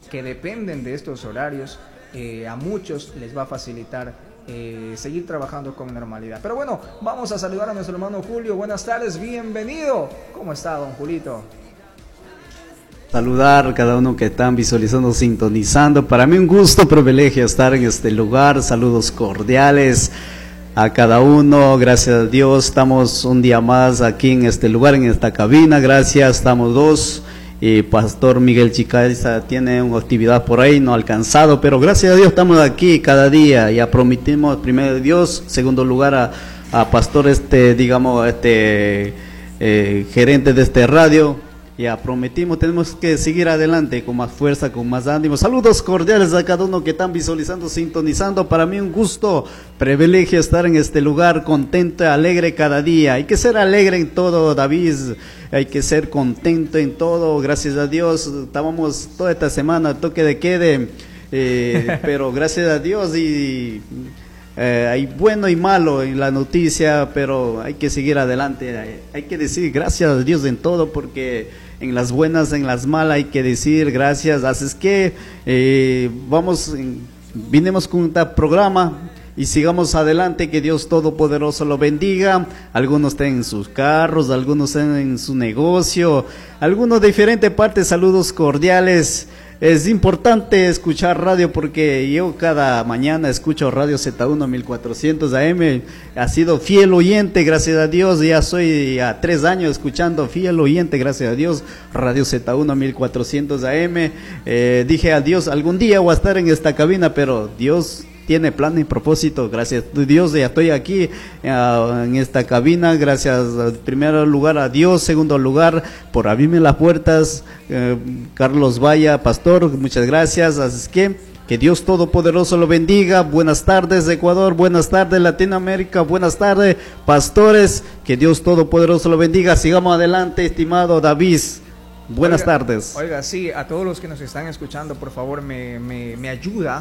que dependen de estos horarios, a muchos les va a facilitar seguir trabajando con normalidad. Pero bueno, vamos a saludar a nuestro hermano Julio. Buenas tardes, bienvenido. ¿Cómo está, don Julito? Saludar a cada uno que están visualizando, sintonizando. Para mí un gusto, privilegio estar en este lugar. Saludos cordiales a cada uno. Gracias a Dios, estamos un día más aquí en este lugar, en esta cabina. Gracias, estamos dos. Y Pastor Miguel Chicaiza tiene una actividad por ahí, no ha alcanzado, pero gracias a Dios estamos aquí cada día. Ya prometimos, primero a Dios, segundo lugar a Pastor gerente de este radio. Ya prometimos, tenemos que seguir adelante con más fuerza, con más ánimo. Saludos cordiales a cada uno que están visualizando, sintonizando. Para mí un gusto, privilegio estar en este lugar, contento y alegre cada día. Hay que ser alegre en todo, David. Hay que ser contento en todo. Gracias a Dios, estábamos toda esta semana, toque de quede, pero gracias a Dios hay bueno y malo en la noticia, pero hay que seguir adelante. Hay que decir gracias a Dios en todo, porque en las buenas, en las malas hay que decir gracias. Así es que vinimos con este programa y sigamos adelante. Que Dios Todopoderoso lo bendiga. Algunos estén en sus carros, algunos estén en su negocio, algunos de diferentes partes. Saludos cordiales. Es importante escuchar radio, porque yo cada mañana escucho Radio Z1 1400 AM. Ha sido fiel oyente, gracias a Dios. Ya soy a 3 años escuchando, fiel oyente, gracias a Dios. Radio Z1 1400 AM. Dije a Dios, algún día voy a estar en esta cabina, pero Dios tiene plan y propósito. Gracias a Dios, ya estoy aquí en esta cabina. Gracias, en primer lugar a Dios, segundo lugar por abrirme las puertas. Carlos Valla, pastor, muchas gracias. Así es que Dios Todopoderoso lo bendiga. Buenas tardes, Ecuador. Buenas tardes, Latinoamérica. Buenas tardes, pastores. Que Dios Todopoderoso lo bendiga. Sigamos adelante, estimado David. Buenas tardes. Oiga, sí, a todos los que nos están escuchando, por favor, me ayuda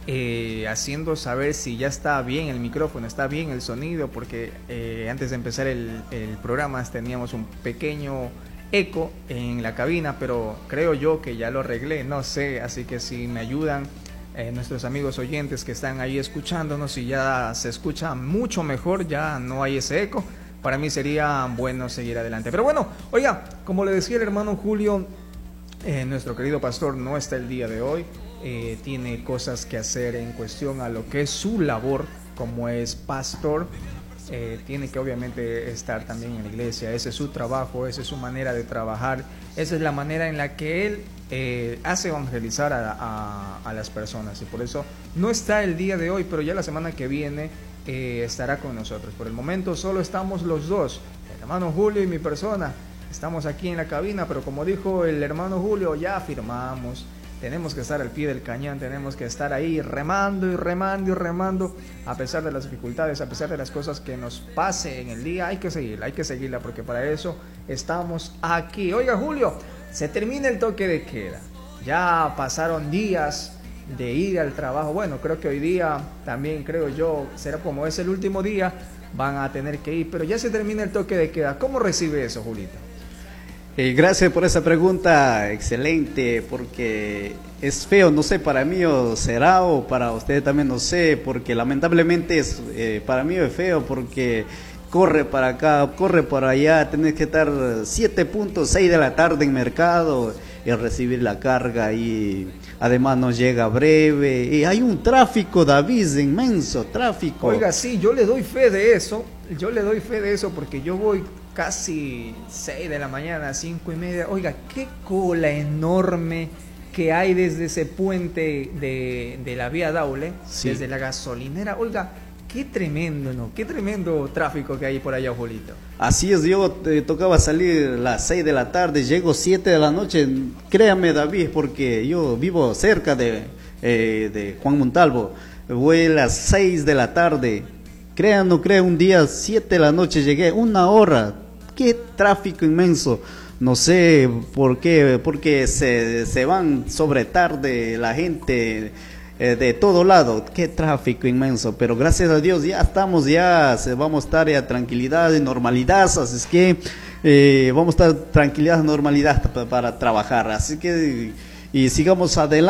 haciendo saber si ya está bien el micrófono, está bien el sonido, porque antes de empezar el programa teníamos un pequeño eco en la cabina, pero creo yo que ya lo arreglé, no sé. Así que si me ayudan nuestros amigos oyentes que están ahí escuchándonos, y ya se escucha mucho mejor, ya no hay ese eco, para mí sería bueno seguir adelante. Pero bueno, oiga, como le decía el hermano Julio, nuestro querido pastor no está el día de hoy. Tiene cosas que hacer en cuestión a lo que es su labor como es pastor. Tiene que obviamente estar también en la iglesia. Ese es su trabajo, esa es su manera de trabajar, esa es la manera en la que él hace evangelizar a las personas, y por eso no está el día de hoy, pero ya la semana que viene estará con nosotros. Por el momento solo estamos los dos, el hermano Julio y mi persona. Estamos aquí en la cabina, pero como dijo el hermano Julio, ya firmamos. Tenemos que estar al pie del cañón, tenemos que estar ahí remando y remando y remando, a pesar de las dificultades, a pesar de las cosas que nos pase en el día. Hay que seguirla, porque para eso estamos aquí. Oiga, Julio, se termina el toque de queda. Ya pasaron días de ir al trabajo. Bueno, creo que hoy día también, creo yo, será como es el último día, van a tener que ir, pero ya se termina el toque de queda. ¿Cómo recibe eso, Julito? Gracias por esa pregunta, excelente, porque es feo, no sé, para mí o será, o para ustedes también, no sé, porque lamentablemente para mí es feo, porque corre para acá, corre para allá, tenés que estar 7:06 de la tarde en mercado y recibir la carga, y además nos llega breve, y hay un tráfico, David, inmenso tráfico. Oiga, sí, yo le doy fe de eso, porque yo voy casi 6 de la mañana, 5:30. Oiga, qué cola enorme que hay desde ese puente de la vía Daule, sí, desde la gasolinera. Oiga, qué tremendo, ¿no? Qué tremendo tráfico que hay por allá, Julito. Así es, yo tocaba salir a las 6 de la tarde, llego 7 de la noche. Créame, David, porque yo vivo cerca de Juan Montalvo. Voy a las 6 de la tarde. Crean, no crean, un día 7 de la noche llegué, 1 hora. Qué tráfico inmenso. No sé por qué, porque se van sobre tarde la gente de todo lado. Qué tráfico inmenso, pero gracias a Dios ya estamos, vamos a estar ya tranquilidad y normalidad, así es que vamos a estar tranquilidad y normalidad para trabajar, así que y sigamos adelante.